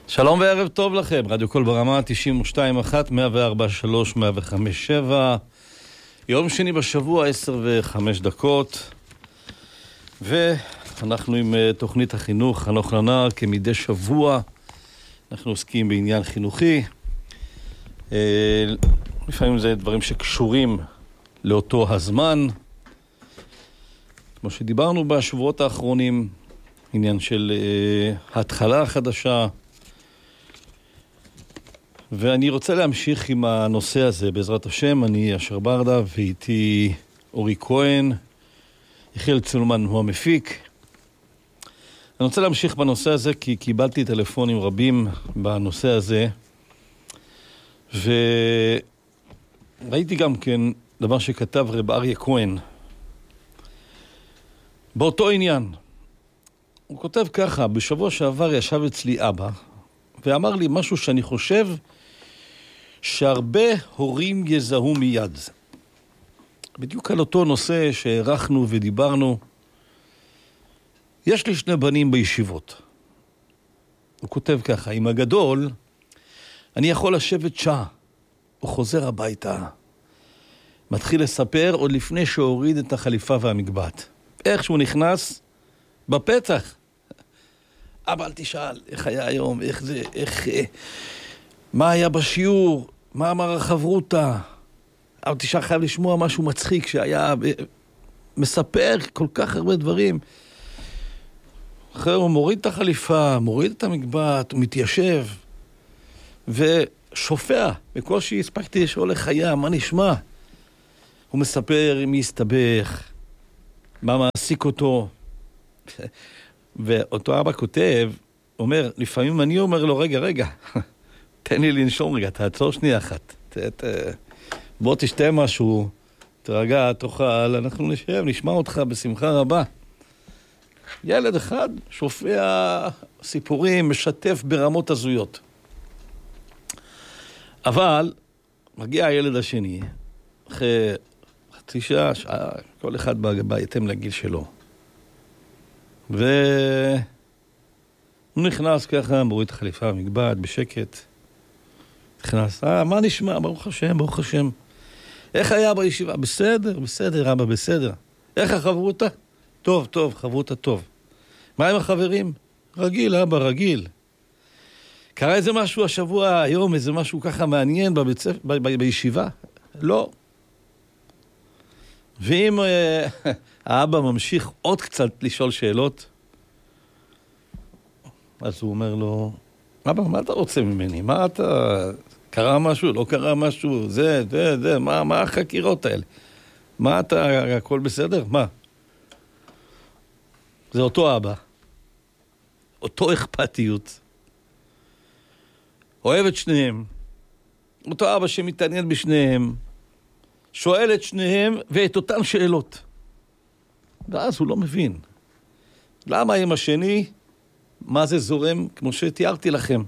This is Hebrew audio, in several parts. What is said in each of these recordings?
שלום וערב טוב לכם, רדיו קול ברמה 92.1, 104.3, 105.7, יום שני בשבוע, 10:05, ואנחנו עם תוכנית החינוך חנוך לנער. כמדי שבוע אנחנו עוסקים בעניין חינוכי, לפעמים זה דברים שקשורים לאותו הזמן, כמו שדיברנו בשבועות האחרונים, עניין של התחלה חדשה, ואני רוצה להמשיך עם הנושא הזה בעזרת השם. אני אשר ברדה ואיתי אורי כהן, יחיאל צולמן הוא המפיק. אני רוצה להמשיך בנושא הזה כי קיבלתי טלפונים רבים בנושא הזה, וראיתי גם כן דבר שכתב רב אריה כהן באותו עניין. הוא כותב ככה: בשבוע שעבר ישב אצלי אבא ואמר לי משהו שאני חושב שהרבה הורים יזהו מיד. בדיוק על אותו נושא שערכנו ודיברנו. יש לי שני בנים בישיבות. הוא כותב ככה: עם הגדול אני יכול לשבת שעה. הוא חוזר הביתה, מתחיל לספר עוד לפני שהוריד את החליפה והמגבעת. איך שהוא נכנס בפתח: אבא, אל תשאל, איך היה היום, איך זה, מה היה בשיעור, מה אמר החברותה. אבל תשאל, חייב לשמוע משהו מצחיק שהיה, מספר כל כך הרבה דברים. אחרי הוא מוריד את החליפה, מוריד את המגבעת, הוא מתיישב ושופע. בקושי הספקתי לשאול איך היה, מה נשמע. הוא מספר מי הסתבך, מה מעסיק אותו. ואותו אבא כותב, אומר, לפעמים אני אומר לו, רגע, תן לי לנשום רגע, תעצור שנייה אחת. בוא תשתה משהו, תרגע, תאכל, אנחנו נשב, נשמע אותך בשמחה רבה. ילד אחד שופע סיפורים, משתף ברמות הזויות. אבל מגיע הילד השני, אחרי חצי שעה, כל אחד בהתאם לגיל שלו. והוא נכנס ככה, מוריד חליפה מגבעת בשקט. נכנס, מה נשמע? ברוך השם, ברוך השם. איך היה בישיבה? בסדר, אבא, בסדר. איך החברותה? טוב, חברותה טוב. מה עם החברים? רגיל, אבא, רגיל. קרה איזה משהו השבוע, היום, איזה משהו ככה מעניין בישיבה? לא. ואם האבא ממשיך עוד קצת לשאול שאלות, אז הוא אומר לו, אבא, מה אתה רוצה ממני? מה אתה... קרה משהו? לא קרה משהו? זה, מה החקירות האלה? מה אתה... הכל בסדר? מה? זה אותו אבא. אותו אכפתיות. אוהב את שניהם. אותו אבא שמתעניין בשניהם. שואל את שניהם ואת אותן שאלות. ואז הוא לא מבין. למה עם השני, מה זה זורם, כמו שתיארתי לכם?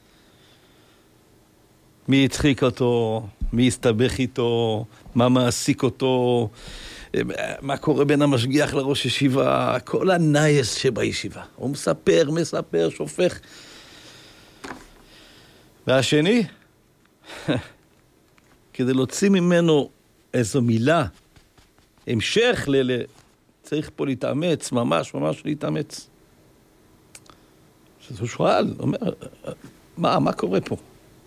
מי הצחיק אותו, מי הסתבך איתו, מה מעסיק אותו, מה קורה בין המשגיח לראש ישיבה, כל הנייס שבישיבה. הוא מספר, שופך. והשני, כדי להוציא ממנו איזו מילה, המשך צריך פה להתאמץ, ממש להתאמץ. אז הוא שואל, אומר, מה קורה פה?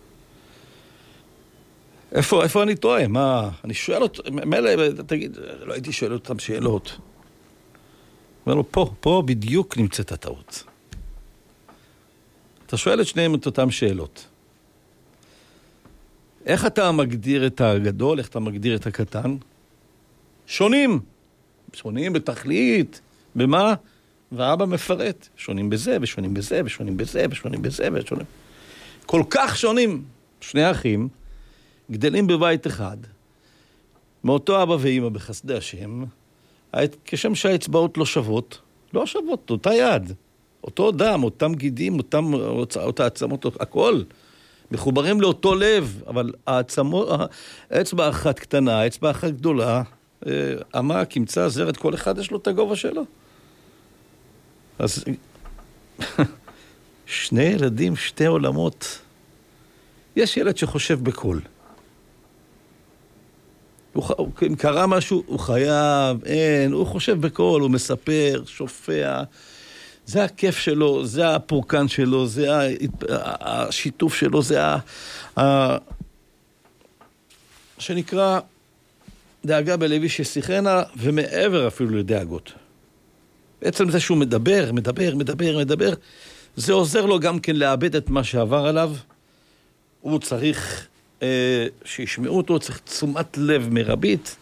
איפה אני טועה? מה? אני שואל אותו, מלא, תגיד, לא הייתי שואל אותם שאלות. אומר לו, פה בדיוק נמצאת הטעות. אתה שואל את שניהם את אותם שאלות. איך אתה מגדיר את הגדול, איך אתה מגדיר את הקטן? שונים בתכלית, במה? והאבא מפרט, שונים בזה, ושונים בזה, ושונים בזה, ושונים בזה, ושונים. כל כך שונים. שני אחים גדלים בבית אחד, מאותו אבא ואמא בחסדי השם, כשם שהאצבעות לא שוות, אותה יד, אותו דם, אותם גידים, אותה עצמות, הכל. מחוברים לאותו לב, אבל האצבע אחת קטנה, האצבע אחת גדולה, עמק, ימצא, זרת, כל אחד יש לו את הגובה שלו. אז שני ילדים, שתי עולמות. יש ילד שחושב בקול. אם קרה משהו, הוא חייב, אין, הוא חושב בקול, הוא מספר, שופע. זה הכיף שלו, זה הפורקן שלו, זה השיתוף שלו, זה שנקרא דאגה בלוי ששיחנה, ומעבר אפילו לדאגות. בעצם זה שהוא מדבר, זה עוזר לו גם כן לאבד את מה שעבר עליו. הוא צריך שישמעו אותו, צריך תשומת לב מרבית.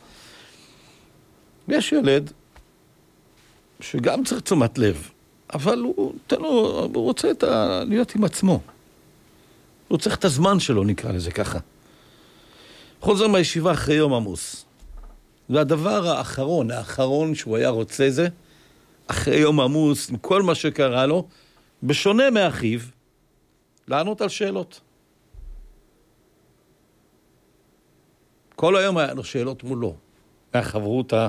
יש ילד שגם צריך תשומת לב, אבל הוא רוצה להיות עם עצמו. הוא צריך את הזמן שלו, נקרא לזה ככה. חוזר מהישיבה אחרי יום עמוס. והדבר האחרון שהוא היה רוצה זה, אחרי יום עמוס, עם כל מה שקרה לו, בשונה מאחיו, לענות על שאלות. כל היום היה לו שאלות מולו, מהחברותה,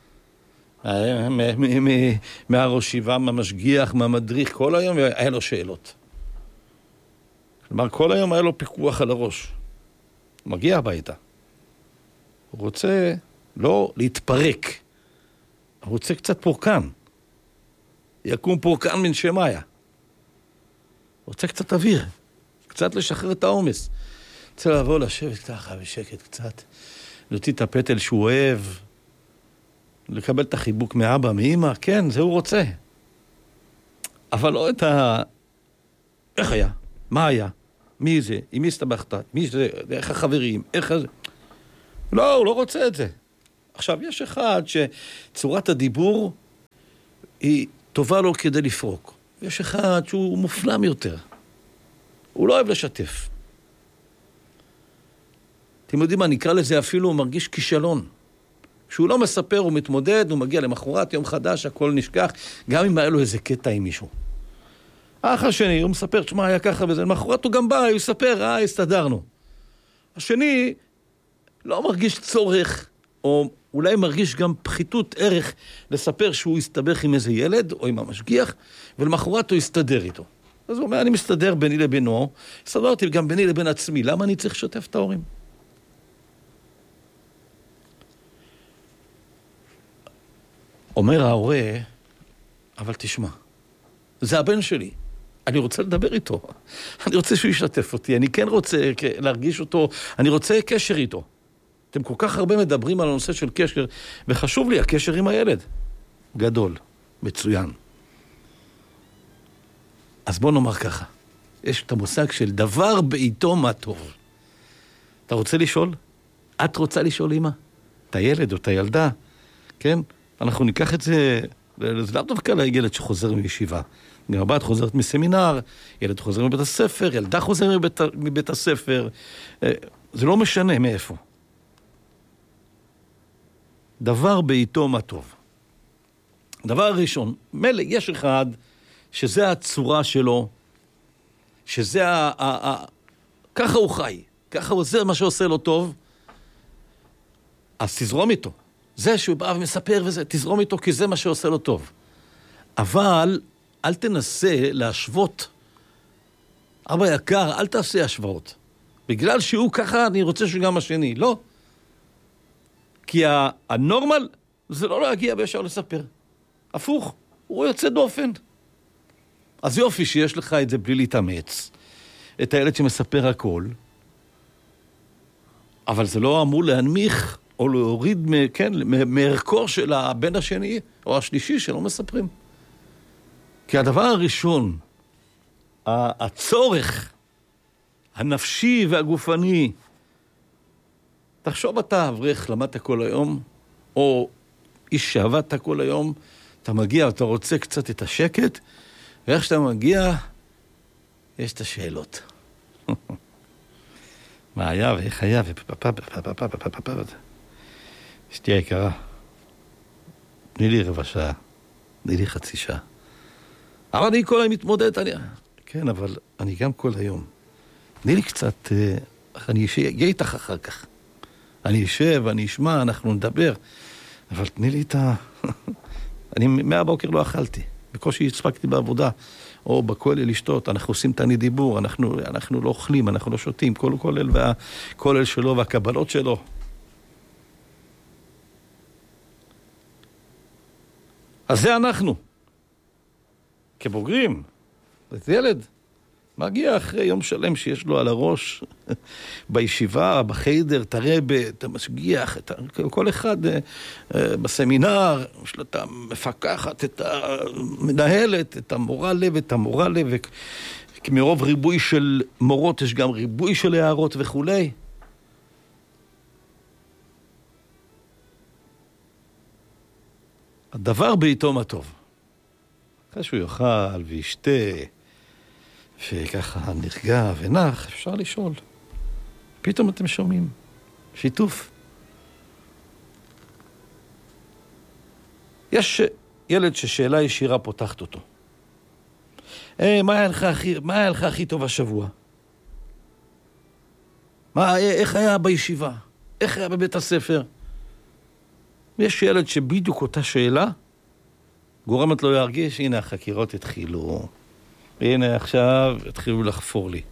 מהראש ישיבה, מהמשגיח, מהמדריך, כל היום היה לו שאלות. כלומר, כל היום היה לו פיקוח על הראש. הוא מגיע הביתה. הוא רוצה לא להתפרק, הוא רוצה קצת פורקן. יקום פורקן מן שמיה. הוא רוצה קצת אוויר, קצת לשחרר את העומס. רוצה לבוא לשבת ככה בשקט קצת, להוציא את הפטל שהוא אוהב, לקבל את החיבוק מאבא, מאמא, כן, זה הוא רוצה. אבל לא את איך היה? מה היה? מי זה? עם מי הסתבכת? מי זה? איך החברים? איך זה? לא, הוא לא רוצה את זה. עכשיו, יש אחד שצורת הדיבור היא טובה לו כדי לפרוק. יש אחד שהוא מופנם יותר. הוא לא אוהב לשתף. אתם יודעים מה, נקרא לזה אפילו, הוא מרגיש כישלון. כשהוא לא מספר, הוא מתמודד, הוא מגיע למחרת, יום חדש, הכל נשכח, גם אם היה לו איזה קטע עם מישהו. האח השני, הוא מספר, תשמע, היה ככה וזה, למחרת הוא גם בא, הוא יספר, הסתדרנו. השני לא מרגיש צורך, או אולי מרגיש גם פחיתות ערך לספר שהוא יסתבך עם איזה ילד, או עם המשגיח, ולמחרת הוא יסתדר איתו. אז הוא אומר, אני מסתדר ביני לבינו, הסתדרתי גם ביני לבין עצמי, למה אני צריך לשתף את ההורים? אומר ההורה, אבל תשמע, זה הבן שלי, אני רוצה לדבר איתו, אני רוצה שהוא ישתף אותי, אני כן רוצה להרגיש אותו, אני רוצה קשר איתו. אתם כל כך הרבה מדברים על הנושא של קשר, וחשוב לי, הקשר עם הילד. גדול, מצוין. אז בוא נאמר ככה, יש את המושג של דבר בעיתו מה טוב. אתה רוצה לשאול? את רוצה לשאול אמא? את הילד או את הילדה? כן? אנחנו ניקח את זה, זה לאו דווקא לילד שחוזר מישיבה. גם הבת חוזרת מסמינר, ילד חוזר מבית הספר, ילדה חוזר מבית הספר. זה לא משנה מאיפה. דבר בעיתו מה טוב. דבר הראשון, מלא, יש אחד שזה הצורה שלו, שזה ככה הוא חי, ככה הוא זה מה שעושה לו טוב, אז תזרום איתו. זה שהוא בא ומספר וזה, תזרום איתו כי זה מה שעושה לו טוב. אבל אל תנסה להשוות. אבא יקר, אל תעשה השוואות. בגלל שהוא ככה, אני רוצה שגם השני. לא. כי הנורמל זה לא להגיע וישר לספר. הפוך, הוא יוצא דופן. אז יופי שיש לך את זה בלי להתאמץ. את הילד שמספר הכל. אבל זה לא אמור להנמיך או להוריד מערכו של הבן השני או השלישי שלא מספרים. כי הדבר הראשון, הצורך הנפשי והגופני, תחשוב אתה אברך, למדת כל היום, או איש שעבדת כל היום, אתה מגיע, אתה רוצה קצת את השקט, ואיך שאתה מגיע, יש את השאלות. מה היה ואיך היה אשתי היקרה, תני לי רבע שעה, תני לי חצי שעה. אבל אני כל היום מתמודד, כן, אבל אני גם כל היום. תני לי קצת, אני אהיה איתך אחר כך. אני אשב, אני אשמע, אנחנו נדבר, אבל תני לי את אני מהבוקר לא אכלתי, בקושי הספקתי בעבודה, או בכולל לשתות, אנחנו עושים תענית דיבור, אנחנו לא אוכלים, אנחנו לא שותים, כל כולל והכולל שלו והקבלות שלו. אז זה אנחנו, כבוגרים, זה ילד. מגיע אחרי יום שלם שיש לו על הראש, בישיבה, בחיידר, את הרבא, את המשגיח, כל אחד בסמינר, יש לו את המפקחת, את המנהלת, את המורה לב, את המורה לב, מרוב ריבוי של מורות יש גם ריבוי של הערות וכו'. הדבר בעיתו מה טוב. אחרי שהוא יאכל וישתה, שככה נרגע ונח, אפשר לשאול. פתאום אתם שומעים שיתוף. יש ילד ששאלה ישירה פותחת אותו. מה היה לך הכי טוב השבוע? איך היה בישיבה? איך היה בבית הספר? יש ילד שבדיוק אותה שאלה גורמת לו להרגיש, הנה החקירות התחילו. הנה עכשיו התחילו לחפור לי.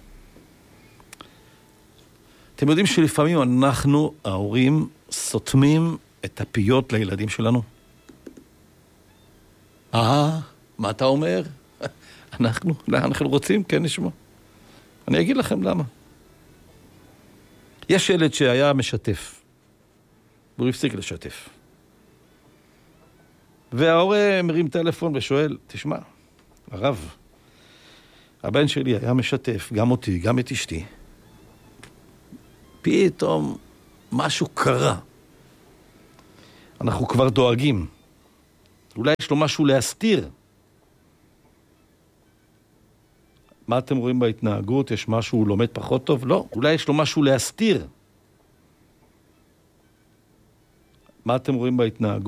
אתם יודעים שלפעמים אנחנו, ההורים, סותמים את הפיות לילדים שלנו? מה אתה אומר? אנחנו רוצים, כן נשמע. אני אגיד לכם למה. יש ילד שהיה משתף, והוא הפסיק לשתף. וההורה מרים טלפון ושואל, תשמע, הרב, הבן שלי היה משתף, גם אותי, גם את אשתי. פתאום משהו קרה. אנחנו כבר דואגים. אולי יש לו משהו להסתיר. מה אתם רואים בהתנהגות? יש משהו, הוא לומד פחות טוב? לא. אולי יש לו משהו להסתיר. מה אתם רואים בהתנהגות?